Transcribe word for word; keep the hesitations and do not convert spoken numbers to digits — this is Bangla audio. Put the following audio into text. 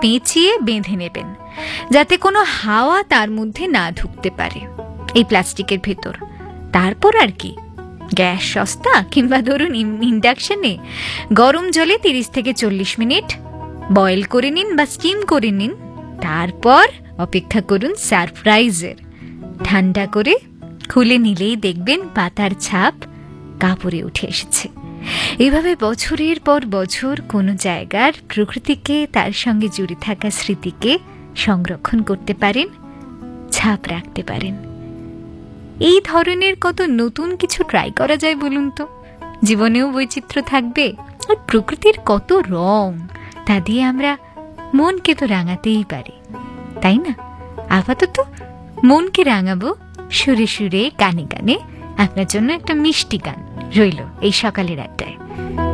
পেঁচিয়ে বেঁধে নেবেন, যাতে কোনো হাওয়া তার মধ্যে না ঢুকতে পারে এই প্লাস্টিকের ভেতর। তারপর আর কি, গ্যাস সস্তা কিংবা ধরুন ইন্ডাকশনে গরম জলে তিরিশ থেকে চল্লিশ মিনিট বয়েল করে নিন বা স্টিম করে নিন। তারপর অপেক্ষা করুন সারপ্রাইজের। ঠান্ডা করে খুলে নিলেই দেখবেন পাতার ছাপ কাপড়ে উঠে এসেছে। এভাবে বছরের পর বছর কোনো জায়গার প্রকৃতিকে, তার সঙ্গে জুড়ে থাকা স্মৃতিকে সংরক্ষণ করতে পারেন, ছাপ রাখতে পারেন। এই ধরনের কত নতুন কিছু ট্রাই করা যায় বলুন তো। জীবনেও বৈচিত্র্য থাকবে, আর প্রকৃতির কত রং, তা দিয়ে আমরা মনকে তো রাঙাতেই পারি, তাই না? আপাতত মনকে রাঙাবো সুরে সুরে, গানে গানে। আপনার জন্য একটা মিষ্টি গান রইল এই সকালের আড্ডায়।